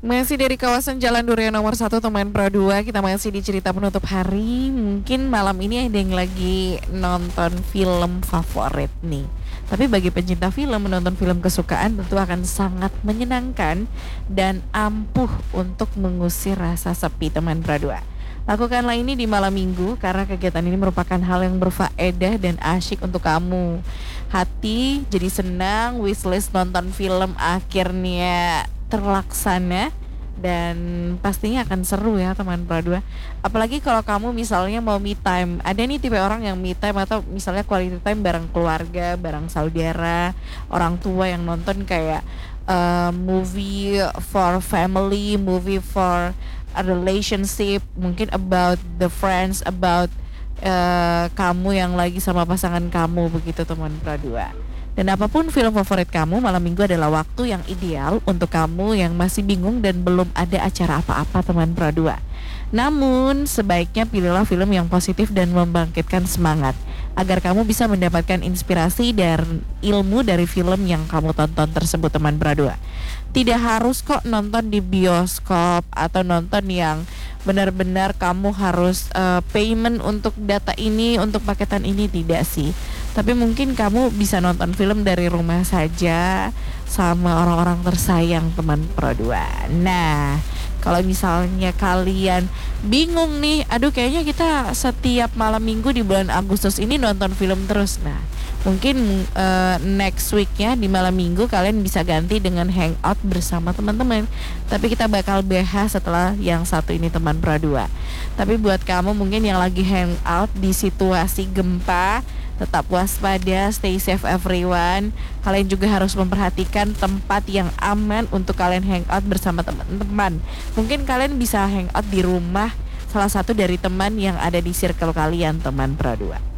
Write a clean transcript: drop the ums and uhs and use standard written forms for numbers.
Masih dari kawasan Jalan Durian nomor 1 teman Pro 2. Kita masih di cerita penutup hari. Mungkin malam ini ada yang lagi nonton film favorit nih. Tapi bagi pencinta film, menonton film kesukaan tentu akan sangat menyenangkan dan ampuh untuk mengusir rasa sepi teman Pro 2. Lakukanlah ini di malam minggu karena kegiatan ini merupakan hal yang berfaedah dan asyik untuk kamu. Hati jadi senang, wishlist nonton film akhirnya terlaksana dan pastinya akan seru ya teman Pro 2. Apalagi kalau kamu misalnya mau me time. Ada nih tipe orang yang me time atau misalnya quality time bareng keluarga, bareng saudara, orang tua yang nonton kayak movie for family, movie for a relationship, mungkin about the friends, about kamu yang lagi sama pasangan kamu begitu teman Pro 2. Dan apapun film favorit kamu, malam minggu adalah waktu yang ideal untuk kamu yang masih bingung dan belum ada acara apa-apa teman Pro 2. Namun, sebaiknya pilihlah film yang positif dan membangkitkan semangat agar kamu bisa mendapatkan inspirasi dan ilmu dari film yang kamu tonton tersebut teman Pro 2. Tidak harus kok nonton di bioskop atau nonton yang benar-benar kamu harus payment untuk data ini, untuk paketan ini, tidak sih. Tapi mungkin kamu bisa nonton film dari rumah saja sama orang-orang tersayang teman Pro 2. Nah, kalau misalnya kalian bingung nih, aduh kayaknya kita setiap malam minggu di bulan Agustus ini nonton film terus. Nah, mungkin next weeknya di malam minggu kalian bisa ganti dengan hangout bersama teman-teman. Tapi kita bakal bahas setelah yang satu ini teman Pro 2. Tapi buat kamu mungkin yang lagi hangout di situasi gempa, tetap waspada, stay safe everyone. Kalian juga harus memperhatikan tempat yang aman untuk kalian hangout bersama teman-teman. Mungkin kalian bisa hangout di rumah salah satu dari teman yang ada di circle kalian teman Pro 2.